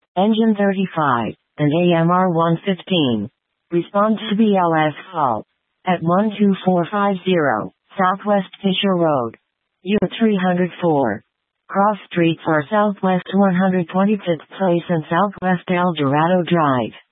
Engine 35, and AMR 115. Response to BLS call. At 12450, Southwest Fisher Road. U-304. Cross Street for Southwest 125th Place and Southwest El Dorado Drive.